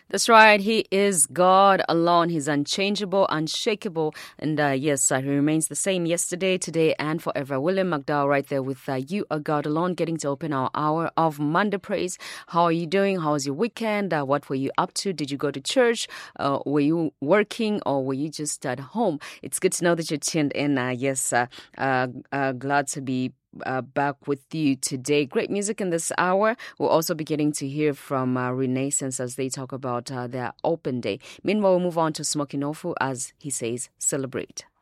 That's right. He is God alone. He's unchangeable, unshakable. And yes, he remains the same yesterday, today, and forever. William McDowell right there with You Are God Alone, getting to open our hour of Monday Praise. How are you doing? How was your weekend? What were you up to? Did you go to church? Were you working or were you just at home? It's good to know that you're tuned in. Glad to be back with you today. Great music in this hour. We'll also be getting to hear from Renaissance as they talk about their open day. Meanwhile, we'll move on to Smoky Nofu as he says, celebrate.